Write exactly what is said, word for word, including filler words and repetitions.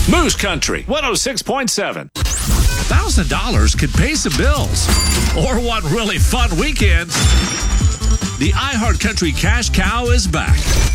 Moose Country one oh six point seven. one thousand dollars could pay some bills or one really fun weekend. The iHeart Country Cash Cow is back.